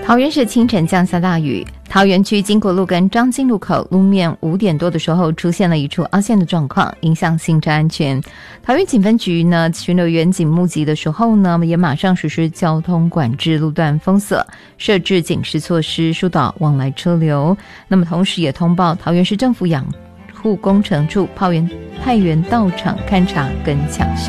桃园市清晨降下大雨，桃园区经国路跟彰金路口路面5点多的时候出现了一处凹陷的状况，影响行车安全。桃园警分局呢巡逻员警目击的时候呢，也马上实施交通管制，路段封锁，设置警示措施，疏导往来车流。那么同时也通报桃园市政府养护工程处派员到场勘查跟抢修。